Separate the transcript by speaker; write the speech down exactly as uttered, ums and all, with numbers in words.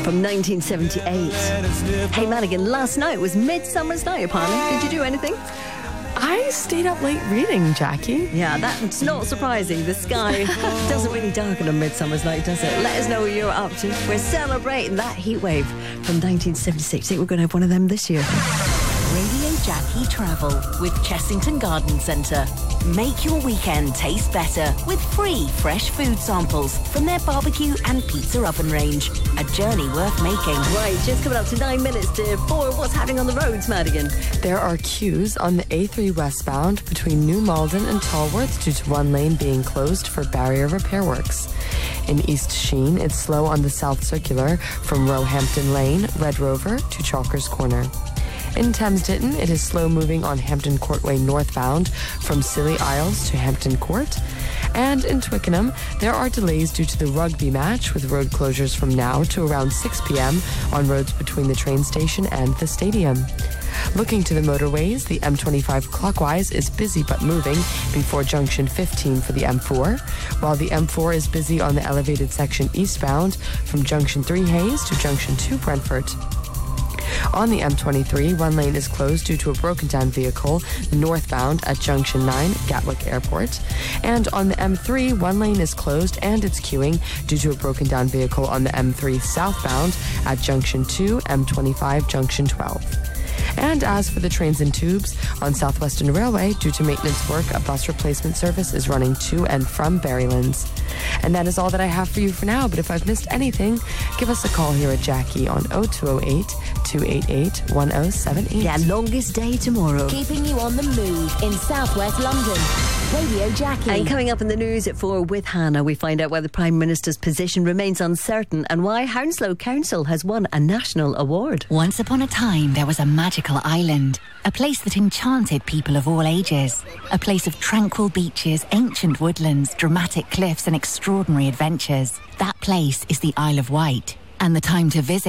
Speaker 1: from nineteen seventy-eight. Hey Madigan, last night was Midsummer's Night apparently. Did you do anything?
Speaker 2: I stayed up late reading, Jackie.
Speaker 1: Yeah, that's not surprising. The sky doesn't really darken on Midsummer's Night, does it? Let us know what you're up to. We're celebrating that heat wave from nineteen seventy-six. I think we're going to have one of them this year.
Speaker 3: Radio Jackie Travel with Chessington Garden Centre. Make your weekend taste better with free fresh food samples from their barbecue and pizza oven range. A journey worth making.
Speaker 1: Right, just coming up to nine minutes to four. What's happening on the roads, Madigan?
Speaker 2: There are queues on the A three westbound between New Malden and Tallworth due to one lane being closed for barrier repair works. In East Sheen, it's slow on the South Circular from Roehampton Lane, Red Rover to Chalkers Corner. In Thames Ditton, it is slow moving on Hampton Courtway northbound from Scilly Isles to Hampton Court. And in Twickenham, there are delays due to the rugby match with road closures from now to around six p.m. on roads between the train station and the stadium. Looking to the motorways, the M twenty-five clockwise is busy but moving before junction fifteen for the M four, while the M four is busy on the elevated section eastbound from junction three Hayes to junction two Brentford. On the M twenty-three, one lane is closed due to a broken down vehicle northbound at junction nine, Gatwick Airport. And on the M three, one lane is closed and it's queuing due to a broken down vehicle on the M three southbound at junction two, M twenty-five, junction twelve. And as for the trains and tubes, on Southwestern Railway, due to maintenance work, a bus replacement service is running to and from Berrylands. And that is all that I have for you for now, but if I've missed anything, give us a call here at Jackie on oh two oh eight, two eight eight, one oh seven eight.
Speaker 1: Yeah, longest day tomorrow.
Speaker 3: Keeping you on the move in southwest London. Radio Jackie.
Speaker 1: And coming up in the news at four with Hannah, we find out why the Prime Minister's position remains uncertain and why Hounslow Council has won a national award.
Speaker 4: Once upon a time, there was a magical island, a place that enchanted people of all ages, a place of tranquil beaches, ancient woodlands, dramatic cliffs and extraordinary adventures. That place is the Isle of Wight, and the time to visit